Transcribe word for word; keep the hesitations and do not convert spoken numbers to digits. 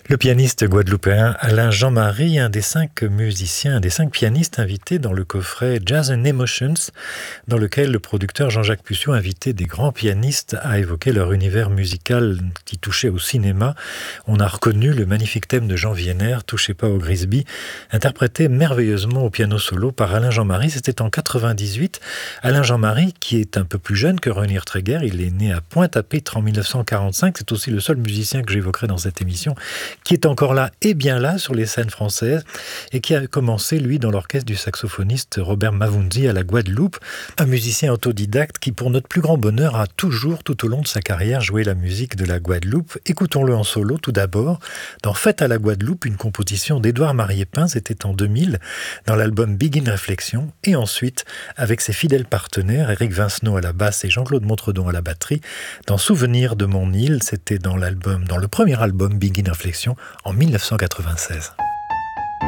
Le pianiste guadeloupéen Alain Jean-Marie, un des cinq musiciens, un des cinq pianistes invités dans le coffret Jazz and Emotions, dans lequel le producteur Jean-Jacques Puceau invitait des grands pianistes à évoquer leur univers musical qui touchait au cinéma. On a reconnu le magnifique thème de Jean Vienner, Touchez pas au Grisby, interprété merveilleusement au piano solo par Alain Jean-Marie. C'était en quatre-vingt-dix-huit. Alain Jean-Marie, qui est un peu plus jeune que René Tréguer, il est né à Pointe-à-Pitre en mille neuf cent quarante-cinq. C'est aussi le seul musicien que j'évoquerai dans cette émission, qui est encore là et bien là sur les scènes françaises et qui a commencé, lui, dans l'orchestre du saxophoniste Robert Mavunzi à la Guadeloupe, un musicien autodidacte qui, pour notre plus grand bonheur, a toujours, tout au long de sa carrière, joué la musique de la Guadeloupe. Écoutons-le en solo, tout d'abord, dans Fête à la Guadeloupe, une composition d'Édouard Mariépin, c'était en deux mille, dans l'album Big in Reflection, et ensuite, avec ses fidèles partenaires, Éric Vincenot à la basse et Jean-Claude Montredon à la batterie, dans Souvenir de mon île, c'était dans l'album, dans le premier album Big in Reflection, en mille neuf cent quatre-vingt-seize.